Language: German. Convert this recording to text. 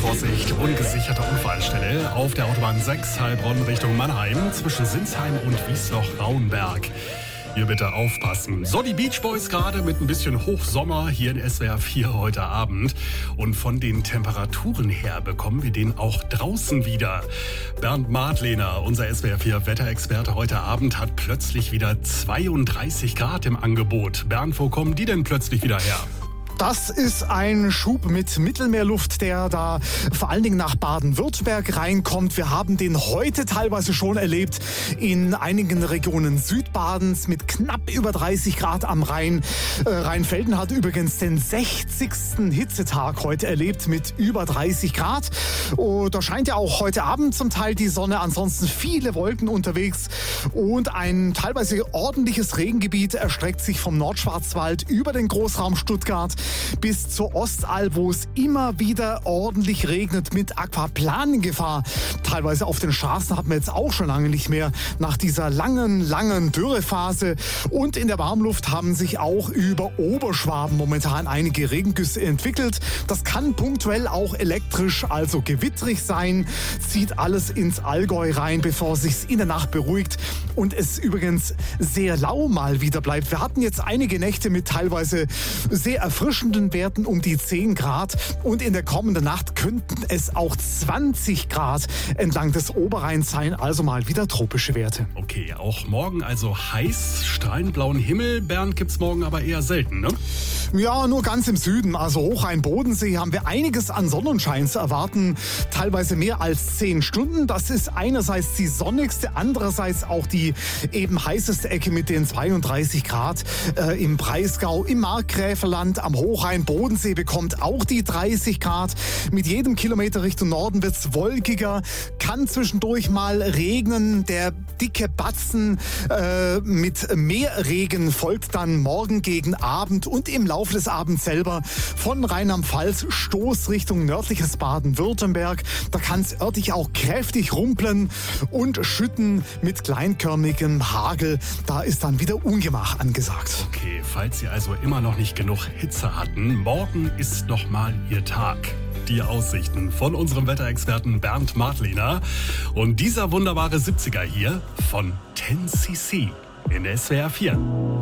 Vorsicht, ungesicherte Unfallstelle auf der Autobahn 6 Heilbronn Richtung Mannheim zwischen Sinsheim und Wiesloch-Rauenberg. Hier bitte aufpassen. So, die Beach Boys gerade mit ein bisschen Hochsommer hier in SWR 4 heute Abend. Und von den Temperaturen her bekommen wir den auch draußen wieder. Bernd Madlener, unser SWR 4 Wetterexperte heute Abend, hat plötzlich wieder 32 Grad im Angebot. Bernd, wo kommen die denn plötzlich wieder her? Das ist ein Schub mit Mittelmeerluft, der da vor allen Dingen nach Baden-Württemberg reinkommt. Wir haben den heute teilweise schon erlebt in einigen Regionen Südbadens mit knapp über 30 Grad am Rhein. Rheinfelden hat übrigens den 60. Hitzetag heute erlebt mit über 30 Grad. Da scheint ja auch heute Abend zum Teil die Sonne, ansonsten viele Wolken unterwegs und ein teilweise ordentliches Regengebiet erstreckt sich vom Nordschwarzwald über den Großraum Stuttgart bis zur Ostalb, wo es immer wieder ordentlich regnet mit Aquaplanengefahr. Teilweise auf den Straßen haben wir jetzt auch schon lange nicht mehr nach dieser langen Dürrephase. Und in der Warmluft haben sich auch über Oberschwaben momentan einige Regengüsse entwickelt. Das kann punktuell auch elektrisch, also gewittrig sein. Zieht alles ins Allgäu rein, bevor sich's in der Nacht beruhigt und es übrigens sehr lau mal wieder bleibt. Wir hatten jetzt einige Nächte mit teilweise sehr erfrischenden Werten um die 10 Grad und in der kommenden Nacht könnten es auch 20 Grad entlang des Oberrheins sein, also mal wieder tropische Werte. Okay, auch morgen also heiß, strahlend blauen Himmel. Bernd, gibt's morgen aber eher selten, ne? Ja, nur ganz im Süden, also Hochrhein-Bodensee, haben wir einiges an Sonnenschein zu erwarten. Teilweise mehr als 10 Stunden. Das ist einerseits die sonnigste, andererseits auch die eben heißeste Ecke mit den 32 Grad im Breisgau, im Markgräflerland, am Hochrhein-Bodensee bekommt auch die 30 Grad. Mit jedem Kilometer Richtung Norden wird's wolkiger, kann zwischendurch mal regnen. Der dicke Batzen mit mehr Regen folgt dann morgen gegen Abend und im Laufe des Abends selber von Rheinland-Pfalz Stoßrichtung nördliches Baden-Württemberg. Da kann es örtlich auch kräftig rumpeln und schütten mit kleinkörnigem Hagel. Da ist dann wieder Ungemach angesagt. Okay, falls Sie also immer noch nicht genug Hitze hatten, morgen ist noch mal Ihr Tag. Die Aussichten von unserem Wetterexperten Bernd Madlener und dieser wunderbare 70er hier von 10cc in SWR 4.